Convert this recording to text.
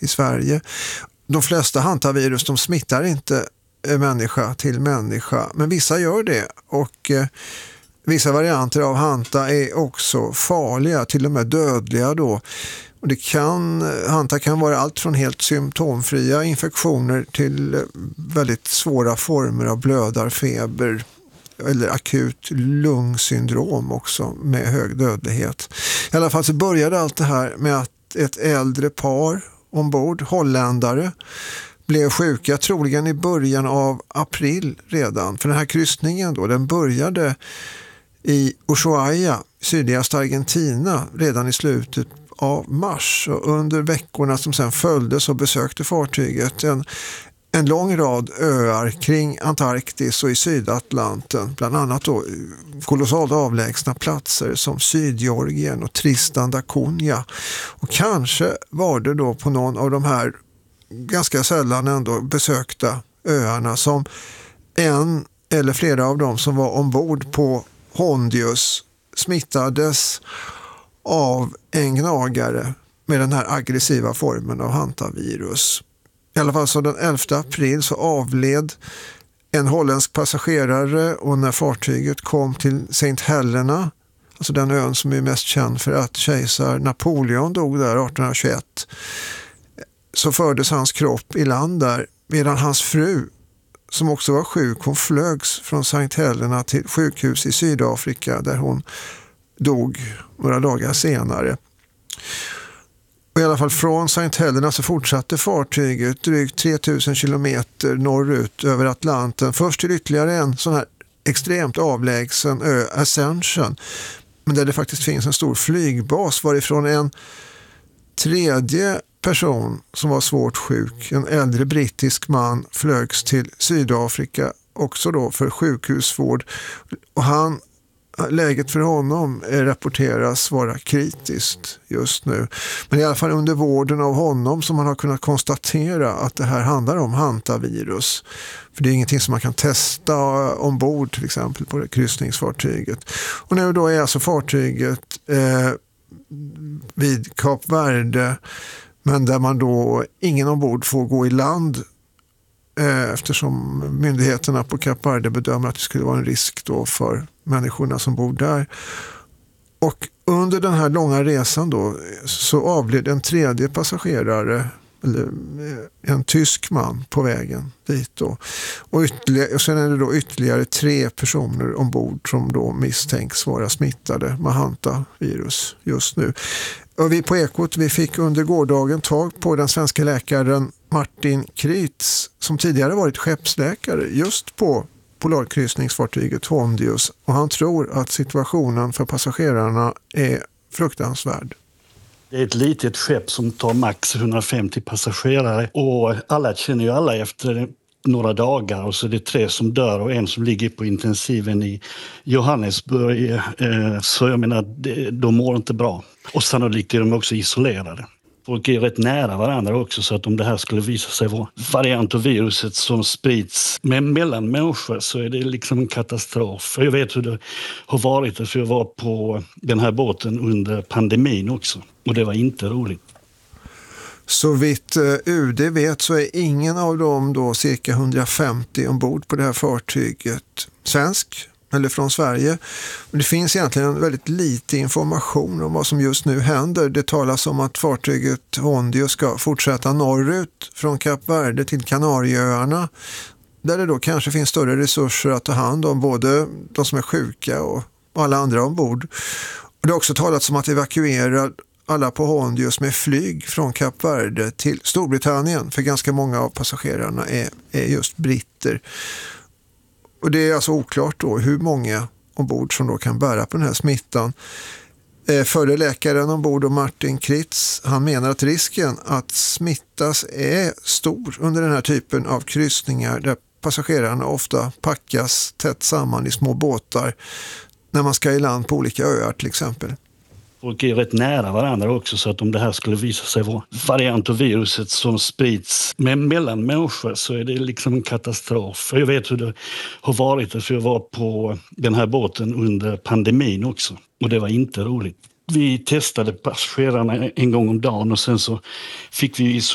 i Sverige. De flesta hantavirus, de smittar inte människa till människa, men vissa gör det, och vissa varianter av hanta är också farliga, till och med dödliga då. Och hanta kan vara allt från helt symptomfria infektioner till väldigt svåra former av blödarfeber eller akut lungsyndrom också med hög dödlighet. I alla fall så började allt det här med att ett äldre par ombord, holländare, blev sjuka troligen i början av april redan. För den här kryssningen då, den började i Ushuaia, sydligaste Argentina, redan i slutet av mars. Och under veckorna som sen följde så besökte fartyget en lång rad öar kring Antarktis och i Sydatlanten. Bland annat då kolossalt avlägsna platser som Sydgeorgien och Tristan da Cunha. Och kanske var det då på någon av de här ganska sällan ändå besökta öarna som en eller flera av dem som var ombord på Hondius smittades av en gnagare med den här aggressiva formen av hantavirus. I alla fall så den 11 april så avled en holländsk passagerare, och när fartyget kom till St. Helena, alltså den ön som är mest känd för att kejsar Napoleon dog där 1821, så fördes hans kropp i land där, medan hans fru, som också var sjuk, hon flögs från St. Helena till sjukhus i Sydafrika där hon dog några dagar senare. Och i alla fall från St. Helena så fortsatte fartyget drygt 3000 kilometer norrut över Atlanten. Först till ytterligare en sån här extremt avlägsen ö, Ascension, men där det faktiskt finns en stor flygbas varifrån en tredje person som var svårt sjuk, en äldre brittisk man, flögs till Sydafrika också då för sjukhusvård. Och läget för honom rapporteras vara kritiskt just nu. Men i alla fall under vården av honom som man har kunnat konstatera att det här handlar om hantavirus. För det är ingenting som man kan testa ombord till exempel på det kryssningsfartyget. Och nu då är alltså fartyget vid Kap Verde, men där man då ingen ombord får gå i land eftersom myndigheterna på Kap Verde bedömer att det skulle vara en risk då för människorna som bor där. Och under den här långa resan då så avled en tredje passagerare, eller en tysk man, på vägen dit då. Och sen är det då ytterligare 3 personer ombord som då misstänks vara smittade med hantavirus just nu. Och vi på Ekot, vi fick under gårdagen tag på den svenska läkaren Martin Kritz, som tidigare varit skeppsläkare just på polarkryssningsfartyget Hondius, och han tror att situationen för passagerarna är fruktansvärd. Det är ett litet skepp som tar max 150 passagerare, och alla känner ju alla efter några dagar, och så är det 3 som dör och en som ligger på intensiven i Johannesburg. Så jag menar, de mår inte bra. Och sannolikt är de också isolerade. Folk är rätt nära varandra också, så att om det här skulle visa sig vara variant av viruset som sprids mellan människor, så är det liksom en katastrof. Jag vet hur det har varit, för jag var på den här båten under pandemin också, och det var inte roligt. Så vitt UD vet så är ingen av dem då cirka 150 ombord på det här fartyget svensk eller från Sverige. Men det finns egentligen väldigt lite information om vad som just nu händer. Det talas om att fartyget Hondius ska fortsätta norrut från Kap Verde till Kanarieöarna, där det då kanske finns större resurser att ta hand om både de som är sjuka och alla andra ombord. Och det har också talats om att evakuera alla på Hondius med flyg från Kap Verde till Storbritannien, för ganska många av passagerarna är just britter. Och det är alltså oklart då hur många ombord som då kan bära på den här smittan. Förre läkaren ombord och Martin Kritz, han menar att risken att smittas är stor under den här typen av kryssningar där passagerarna ofta packas tätt samman i små båtar när man ska i land på olika öar till exempel. Folk är rätt nära varandra också, så att om det här skulle visa sig vara variant av viruset som sprids mellan människor, så är det liksom en katastrof. Jag vet hur det har varit, för jag var på den här båten under pandemin också, och det var inte roligt. Vi testade passagerarna en gång om dagen, och sen så fick vi